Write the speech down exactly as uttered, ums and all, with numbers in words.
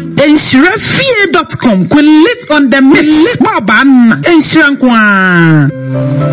enhyira fie dot com. Click on the mix. Baba enhyira nkwa.